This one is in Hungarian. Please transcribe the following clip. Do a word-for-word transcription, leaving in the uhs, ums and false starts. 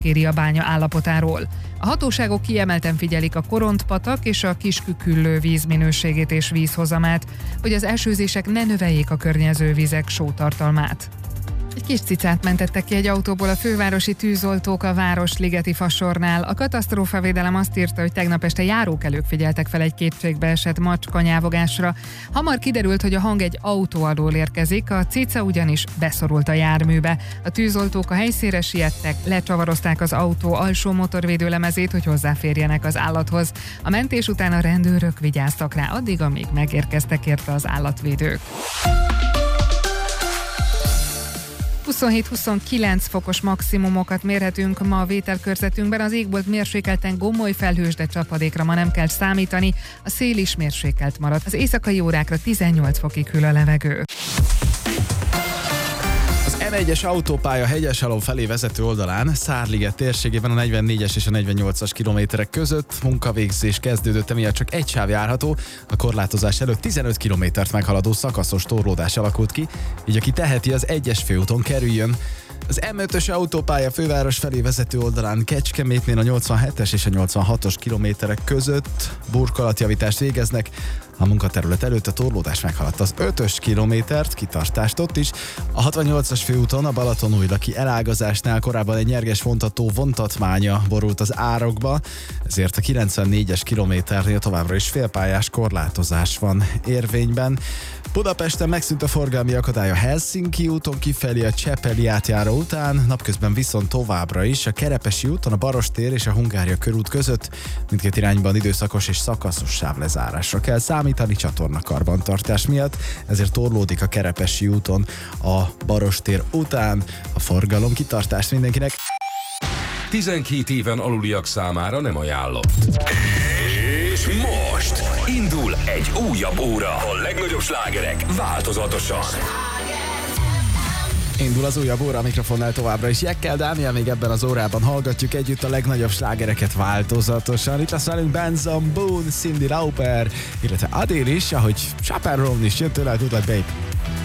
kéri a bánya állapotáról. A hatóságok kiemelten figyelik a Korontpatak és a Kisküküllő víz minőségét és vízhozamát, hogy az esőzések ne növeljék a környező vizek sótartalmát. Egy kis cicát mentettek ki egy autóból a fővárosi tűzoltók a Városligeti fasornál. A katasztrófavédelem azt írta, hogy tegnap este járókelők figyeltek fel egy kétségbeesett macska nyávogásra. Hamar kiderült, hogy a hang egy autó alól érkezik, a cica ugyanis beszorult a járműbe. A tűzoltók a helyszínre siettek, lecsavarozták az autó alsó motorvédőlemezét, hogy hozzáférjenek az állathoz. A mentés után a rendőrök vigyáztak rá addig, amíg megérkeztek érte az állatvédők. huszonhét-huszonkilenc fokos maximumokat mérhetünk ma a vételkörzetünkben, az égbolt mérsékelten gomoly felhős, de csapadékra ma nem kell számítani, a szél is mérsékelt marad. Az éjszakai órákra tizennyolc fokig hűl a levegő. em egyes autópálya Hegyesalom felé vezető oldalán, Szárliget térségében a negyvennégyes és a negyvennyolcas kilométerek között munkavégzés kezdődött, emiatt csak egy sáv járható, a korlátozás előtt tizenöt kilométert meghaladó szakaszos torlódás alakult ki, így aki teheti, az egyes főúton kerüljön. Az em ötös autópálya főváros felé vezető oldalán Kecskemétnél a nyolcvanhetes és a nyolcvanhatos kilométerek között burkolatjavítást végeznek. A munkaterület előtt a torlódás meghaladta az ötös kilométert, kitartást ott is. A hatvannyolcas főúton a Balatonújlaki elágazásnál korábban egy nyerges vontató vontatmánya borult az árokba, ezért a kilencvennégyes kilométernél továbbra is félpályás korlátozás van érvényben. Budapesten megszűnt a forgalmi akadály a Helsinki úton kifelé a Csepeli átjáró után, napközben viszont továbbra is a Kerepesi úton a Barostér és a Hungária körút között mindkét irányban időszakos és szakaszos sávlezárásra kell számítani csatornakarbantartás miatt, ezért torlódik a Kerepesi úton a Barostér után. A forgalom kitartást mindenkinek. tizenkét éven aluliak számára nem ajánlott. És most indul egy újabb óra. A legnagyobb slágerek változatosan. Indul az újabb óra, a mikrofonnál továbbra is Jekkel Dániel, még ebben az órában hallgatjuk együtt a legnagyobb slágereket változatosan. Itt lesz velünk Benson Boone, Cyndi Lauper, illetve Adele is, ahogy Chaperone is jön tőle, Good Luck Babe.